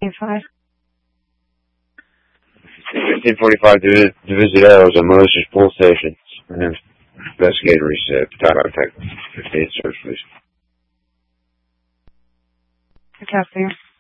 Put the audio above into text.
5. 1545 Division Arrows on Militia's Pool Station. Investigator reset. Potato Tech. 58 search, please. Copy.